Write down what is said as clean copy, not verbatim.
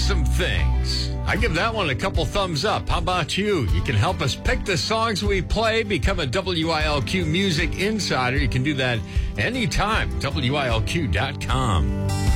some things. I give that one a couple thumbs up. How about you? You can help us pick the songs we play, become a WILQ Music Insider. You can do that anytime, WILQ.com.